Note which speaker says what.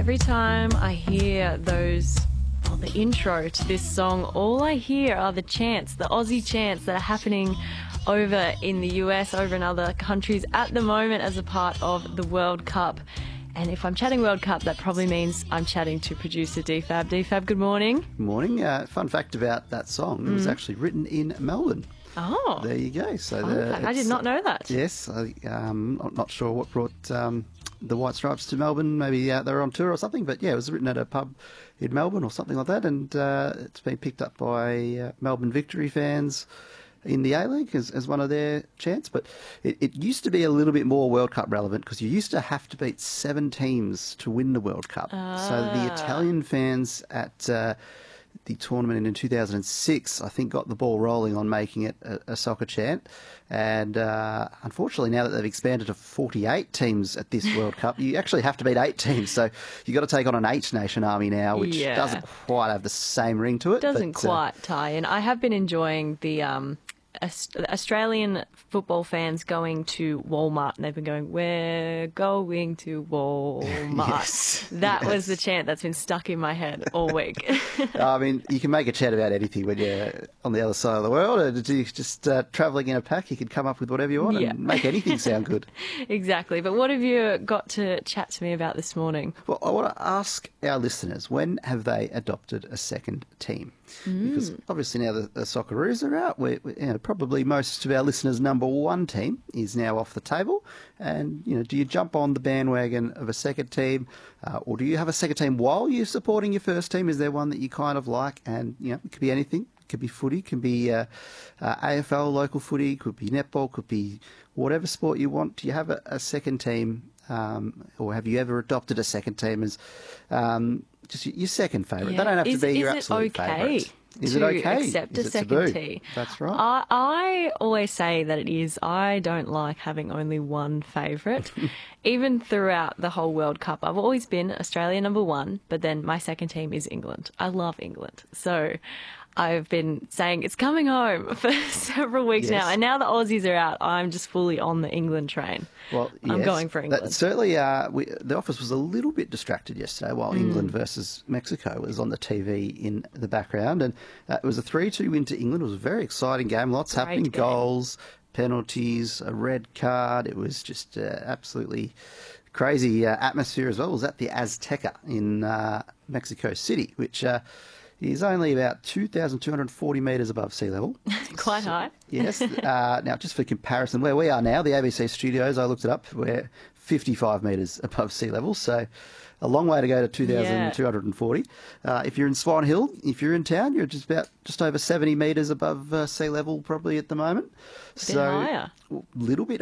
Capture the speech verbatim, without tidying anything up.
Speaker 1: Every time I hear those, well, the intro to this song, all I hear are the chants, the Aussie chants that are happening over in the U S, over in other countries at the moment as a part of the World Cup. And if I'm chatting World Cup, that probably means I'm chatting to producer D Fab. D Fab, good morning.
Speaker 2: Good morning. Uh, fun fact about that song, it was actually written in Melbourne.
Speaker 1: Oh.
Speaker 2: There you go. So
Speaker 1: Fun
Speaker 2: the,
Speaker 1: fact. I did not know that.
Speaker 2: Yes. I, um, I'm not sure what brought um, the White Stripes to Melbourne. Maybe uh, they were on tour or something. But yeah, it was written at a pub in Melbourne or something like that. And uh, it's been picked up by uh, Melbourne Victory fans in the A-League as, as one of their chants. But it, it used to be a little bit more World Cup relevant because you used to have to beat seven teams to win the World Cup.
Speaker 1: Ah.
Speaker 2: So the Italian fans at uh, the tournament in two thousand six, I think, got the ball rolling on making it a, a soccer chant. And uh, unfortunately, now that they've expanded to forty-eight teams at this World Cup, you actually have to beat eight teams. So you've got to take on an eight-nation army now, which
Speaker 1: Yeah.
Speaker 2: doesn't quite have the same ring to it.
Speaker 1: Doesn't
Speaker 2: but, uh,
Speaker 1: quite tie in. I have been enjoying the um, Aus- Australian football fans going to Walmart, and they've been going, "We're going to Walmart."
Speaker 2: Yes,
Speaker 1: That
Speaker 2: yes.
Speaker 1: was the chant that's been stuck in my head all week.
Speaker 2: I mean, you can make a chant about anything when you're on the other side of the world. And you just uh, travelling in a pack, you can come up with whatever you want
Speaker 1: Yeah.
Speaker 2: and make anything sound good.
Speaker 1: Exactly. But what have you got to chat to me about this morning?
Speaker 2: Well, I want to ask our listeners, when have they adopted a second team? Because obviously now the, the Socceroos are out. We're, we you know, probably most of our listeners' number one team is now off the table. And, you know, do you jump on the bandwagon of a second team, uh, or do you have a second team while you're supporting your first team? Is there one that you kind of like? And, you know, it could be anything. It could be footy, could be uh, uh, A F L, local footy, could be netball, could be whatever sport you want. Do you have a, a second team, um, or have you ever adopted a second team as um, just your second favourite?
Speaker 1: Yeah.
Speaker 2: They don't have
Speaker 1: Is-
Speaker 2: to be
Speaker 1: is
Speaker 2: your
Speaker 1: it
Speaker 2: absolute
Speaker 1: okay
Speaker 2: favourite. Is
Speaker 1: to
Speaker 2: it okay?
Speaker 1: accept
Speaker 2: Is
Speaker 1: a
Speaker 2: it
Speaker 1: second
Speaker 2: taboo?
Speaker 1: tee?
Speaker 2: That's right.
Speaker 1: I, I always say that it is. I don't like having only one favourite. Even throughout the whole World Cup, I've always been Australia number one, but then my second team is England. I love England. So I've been saying it's coming home for several weeks
Speaker 2: Yes.
Speaker 1: now. And now the Aussies are out, I'm just fully on the England train.
Speaker 2: Well,
Speaker 1: I'm
Speaker 2: yes,
Speaker 1: going for
Speaker 2: that
Speaker 1: England.
Speaker 2: certainly, uh, we, the office was a little bit distracted yesterday while
Speaker 1: Mm.
Speaker 2: England versus Mexico was on the T V in the background. And uh, it was a three two win to England. It was a very exciting game. Lots
Speaker 1: Great
Speaker 2: happening.
Speaker 1: game.
Speaker 2: Goals, penalties, a red card. It was just uh, absolutely crazy uh, atmosphere as well. It was at the Azteca in uh, Mexico City, which uh, is only about two thousand two hundred forty metres above sea level.
Speaker 1: Quite high.
Speaker 2: Yes. Uh, now, just for comparison, where we are now, the A B C studios, I looked it up, we're fifty-five metres above sea level, so a long way to go to two thousand two hundred forty. Yeah. Uh, if you're in Swan Hill, if you're in town, you're just about just over seventy metres above uh, sea level probably at the moment.
Speaker 1: bit
Speaker 2: so
Speaker 1: higher.
Speaker 2: a little bit